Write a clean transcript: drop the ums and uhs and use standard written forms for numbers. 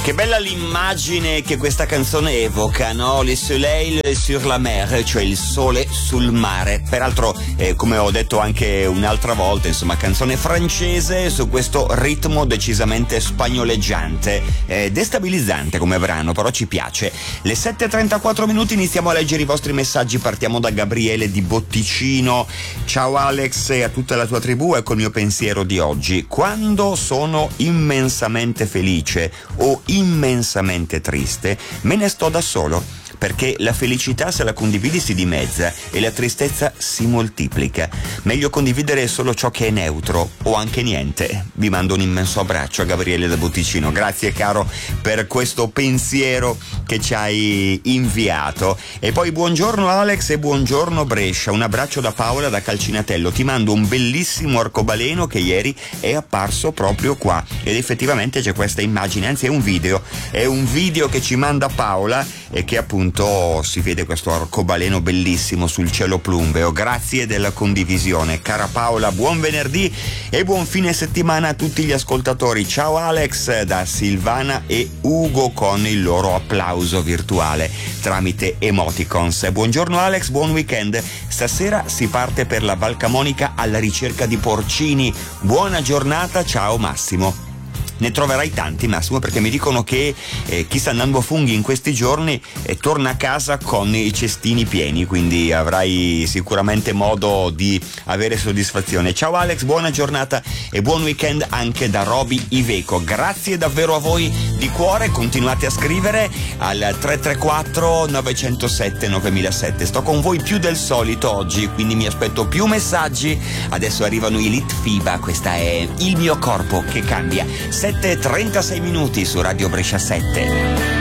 Che bella l'immagine che questa canzone evoca, no? Le soleil sur la mer, cioè il sole sul mare. Peraltro, come ho detto anche un'altra volta, insomma, canzone francese su questo ritmo decisamente spagnoleggiante, destabilizzante come brano, però ci piace. Le 7:34 minuti, iniziamo a leggere i vostri messaggi. Partiamo da Gabriele di Botticino. Ciao Alex e a tutta la tua tribù, ecco il mio pensiero di oggi. Quando sono immensamente felice o immensamente triste, me ne sto da solo, perché la felicità, se la condividi, si dimezza e la tristezza si moltiplica. Meglio condividere solo ciò che è neutro o anche niente. Vi mando un immenso abbraccio a Gabriele da Botticino. Grazie caro per questo pensiero che ci hai inviato. E poi buongiorno Alex e buongiorno Brescia. Un abbraccio da Paola da Calcinatello. Ti mando un bellissimo arcobaleno che ieri è apparso proprio qua. Ed effettivamente c'è questa immagine, anzi è un video che ci manda Paola e che appunto si vede questo arcobaleno bellissimo sul cielo plumbeo. Grazie della condivisione, cara Paola. Buon venerdì e buon fine settimana a tutti gli ascoltatori. Ciao Alex da Silvana e Ugo con il loro applauso virtuale tramite emoticons. Buongiorno Alex, buon weekend. Stasera si parte per la Val Camonica alla ricerca di porcini. Buona giornata, ciao Massimo. Ne troverai tanti Massimo, perché mi dicono che chi sta andando a funghi in questi giorni torna a casa con i cestini pieni, quindi avrai sicuramente modo di avere soddisfazione. Ciao Alex, buona giornata e buon weekend anche da Roby Iveco. Grazie davvero a voi di cuore, continuate a scrivere al 334 907 9007. Sto con voi più del solito oggi, quindi mi aspetto più messaggi. Adesso arrivano i Litfiba, questa è Il mio corpo che cambia. 7:36 minuti su Radio Brescia 7.